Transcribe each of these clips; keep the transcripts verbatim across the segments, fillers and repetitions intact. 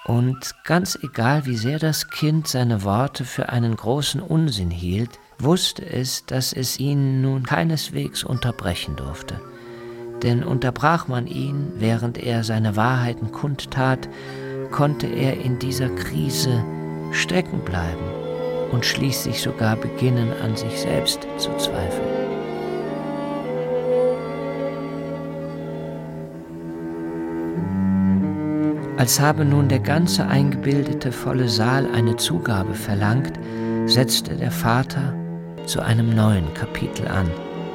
Und ganz egal, wie sehr das Kind seine Worte für einen großen Unsinn hielt, wusste es, dass es ihn nun keineswegs unterbrechen durfte. Denn unterbrach man ihn, während er seine Wahrheiten kundtat, konnte er in dieser Krise stecken bleiben und schließlich sogar beginnen, an sich selbst zu zweifeln. Als habe nun der ganze eingebildete volle Saal eine Zugabe verlangt, setzte der Vater zu einem neuen Kapitel an.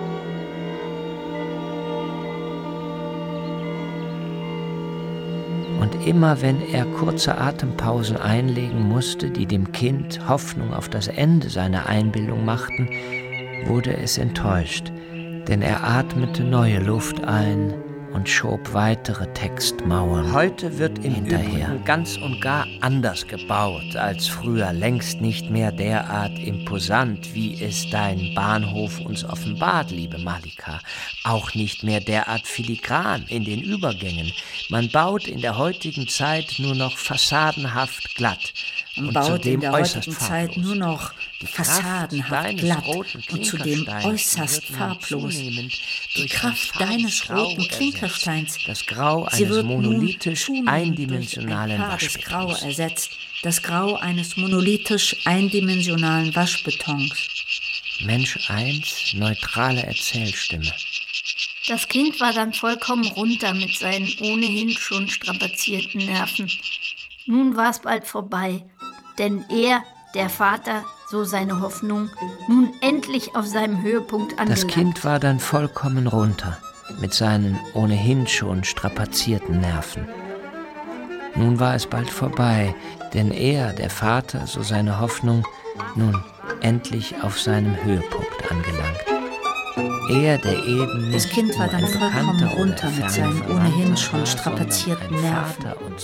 Und immer wenn er kurze Atempausen einlegen musste, die dem Kind Hoffnung auf das Ende seiner Einbildung machten, wurde es enttäuscht, denn er atmete neue Luft ein und schob weitere Textmauern Heute wird im hinterher. Übrigen ganz und gar anders gebaut als früher, längst nicht mehr derart imposant, wie es dein Bahnhof uns offenbart, liebe Malika. Auch nicht mehr derart filigran in den Übergängen. Man baut in der heutigen Zeit nur noch fassadenhaft glatt. Man baut in der heutigen Zeit nur noch fassadenhaft glatt und zudem äußerst farblos. Die Kraft deines roten Klinkersteins, das Grau eines monolithisch eindimensionalen Waschbetons, Grau ersetzt, das Grau eines monolithisch eindimensionalen Waschbetons. Mensch eins, neutrale Erzählstimme. Das Kind war dann vollkommen runter mit seinen ohnehin schon strapazierten Nerven. Nun war es bald vorbei, denn er, der Vater, so seine Hoffnung, nun endlich auf seinem Höhepunkt angelangt. Das Kind war dann vollkommen runter, mit seinen ohnehin schon strapazierten Nerven. Nun war es bald vorbei, denn er, der Vater, so seine Hoffnung, nun endlich auf seinem Höhepunkt angelangt. Er, der eben das Kind war dann vollkommen runter mit seinen ohnehin schon strapazierten Nerven.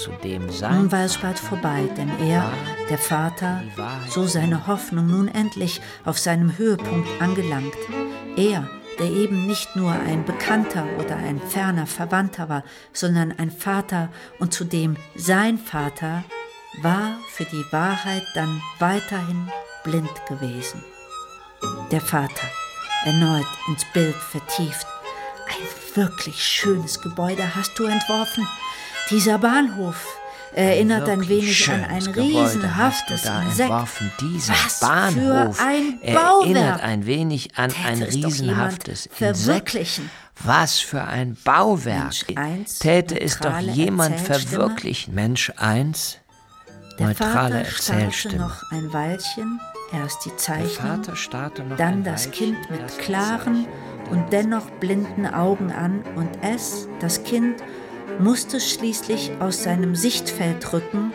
Nun war es bald vorbei, denn er, der Vater, so seine Hoffnung, nun endlich auf seinem Höhepunkt angelangt. Er, der eben nicht nur ein Bekannter oder ein ferner Verwandter war, sondern ein Vater und zudem sein Vater, war für die Wahrheit dann weiterhin blind gewesen. Der Vater, erneut ins Bild vertieft. Ein wirklich schönes Gebäude hast du entworfen. Dieser Bahnhof erinnert ein, ein wenig an ein riesenhaftes Insekt. Was Bahnhof für ein Bauwerk. Erinnert ein wenig an Täte ein riesenhaftes Insekt. Was für ein Bauwerk. Mensch eins, Täte es doch jemand verwirklichen. Mensch eins, neutrale Erzählstimme. Der Vater starrte noch ein Weilchen. Erst die Zeichnung, dann das Kind mit klaren und dennoch blinden Augen an und es, das Kind, musste schließlich aus seinem Sichtfeld rücken